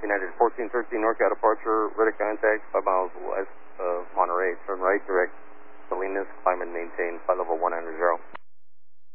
United 1413 northbound departure, ready contact, 5 miles west of Monterey. Turn right, direct Salinas, climb and maintain flight level 190.